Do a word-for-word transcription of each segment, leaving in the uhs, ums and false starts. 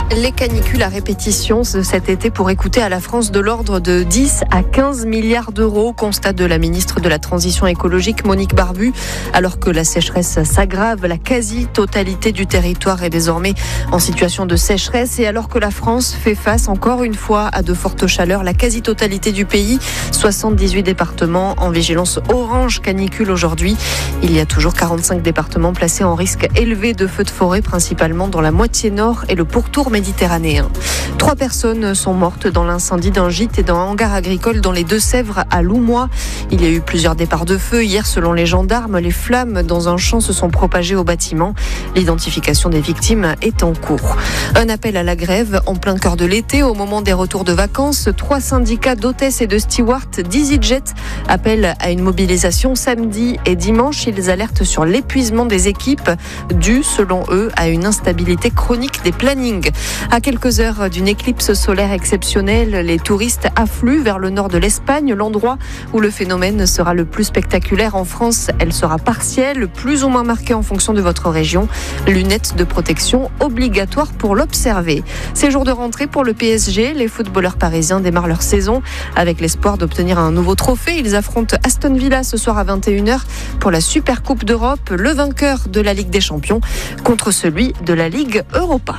Les canicules à répétition cet été pourraient coûter à la France de l'ordre de dix à quinze milliards d'euros, constat de la ministre de la Transition écologique Monique Barbu. Alors que la sécheresse s'aggrave, la quasi-totalité du territoire est désormais en situation de sécheresse. Et alors que la France fait face encore une fois à de fortes chaleurs, la quasi-totalité du pays, soixante-dix-huit départements en vigilance orange canicule aujourd'hui. Il y a toujours quarante-cinq départements placés en risque élevé de feux de forêt, principalement dans la moitié nord et le pourtour méditerranéen. Trois personnes sont mortes dans l'incendie d'un gîte et d'un hangar agricole dans les Deux-Sèvres à Loumois. Il y a eu plusieurs départs de feu. Hier, selon les gendarmes, les flammes dans un champ se sont propagées au bâtiment. L'identification des victimes est en cours. Un appel à la grève en plein cœur de l'été, au moment des retours de vacances. Trois syndicats d'hôtesses et de stewards d'EasyJet appellent à une mobilisation samedi et dimanche. Ils alertent sur l'épuisement des équipes dû, selon eux, à une instabilité chronique des plannings. À quelques heures d'une éclipse solaire exceptionnelle, les touristes affluent vers le nord de l'Espagne, l'endroit où le phénomène sera le plus spectaculaire en France. Elle sera partielle, plus ou moins marquée en fonction de votre région. Lunettes de protection obligatoires pour l'observer. C'est jour de rentrée pour le P S G. Les footballeurs parisiens démarrent leur saison avec l'espoir d'obtenir un nouveau trophée. Ils affrontent Aston Villa ce soir à vingt et une heures pour la Super Coupe d'Europe, le vainqueur de la Ligue des Champions contre celui de la Ligue Europa.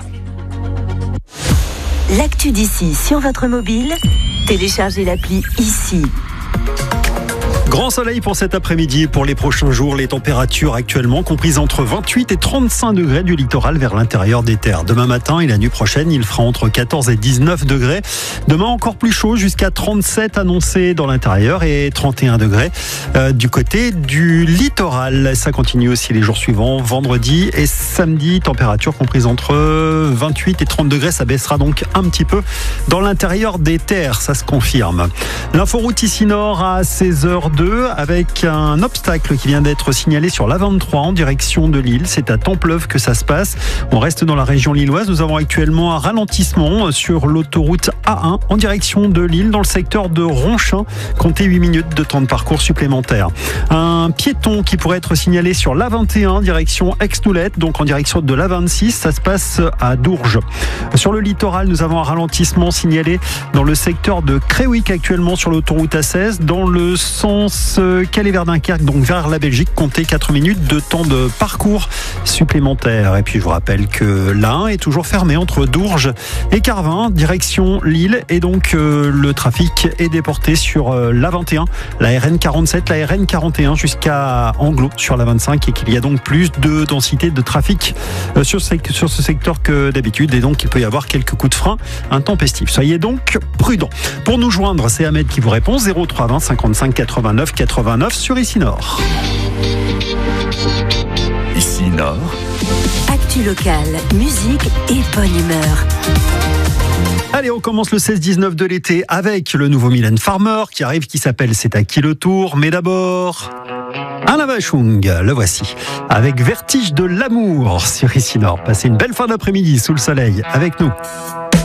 L'actu d'ici sur votre mobile, téléchargez l'appli ici. Grand soleil pour cet après-midi et pour les prochains jours. Les températures actuellement comprises entre vingt-huit et trente-cinq degrés du littoral vers l'intérieur des terres. Demain matin et la nuit prochaine, il fera entre quatorze et dix-neuf degrés. Demain encore plus chaud, jusqu'à trente-sept annoncés dans l'intérieur et trente et un degrés euh, du côté du littoral. Ça continue aussi les jours suivants, vendredi et samedi. Température comprise entre vingt-huit et trente degrés. Ça baissera donc un petit peu dans l'intérieur des terres, ça se confirme. L'inforoute ici nord à seize heures deux avec un obstacle qui vient d'être signalé sur l'A vingt-trois en direction de Lille. C'est à Templeuve que ça se passe. On reste dans la région lilloise. Nous avons actuellement un ralentissement sur l'autoroute A un en direction de Lille dans le secteur de Ronchin. Comptez huit minutes de temps de parcours supplémentaire. Un piéton qui pourrait être signalé sur l'A vingt et un direction Aix-Noulette, donc en direction de l'A vingt-six. Ça se passe à Dourges. Sur le littoral, nous avons un ralentissement signalé dans le secteur de Créwick actuellement sur l'autoroute A seize dans le sens Calais vers Dunkerque, donc vers la Belgique. Comptez quatre minutes de temps de parcours supplémentaire. Et puis je vous rappelle que l'A un est toujours fermé entre Dourges et Carvin, direction Lille. Et donc euh, le trafic est déporté sur euh, l'A vingt et un, la R N quarante-sept, la R N quarante et un jusqu'à Anglo sur l'A vingt-cinq. Et qu'il y a donc plus de densité de trafic euh, sur, ce, sur ce secteur que d'habitude. Et donc il peut y avoir quelques coups de frein intempestifs. Soyez donc prudents. Pour nous joindre, c'est Ahmed qui vous répond. zéro trois vingt cinquante-cinq quatre-vingt-neuf quatre-vingt-neuf sur Ici Nord. Ici Nord. Actu locale, musique et bonne humeur. Allez, on commence le seize dix-neuf de l'été avec le nouveau Mylène Farmer qui arrive, qui s'appelle C'est à qui le tour. Mais d'abord, Alain Bachung, le voici, avec Vertige de l'amour sur Ici Nord. Passez une belle fin d'après-midi sous le soleil avec nous.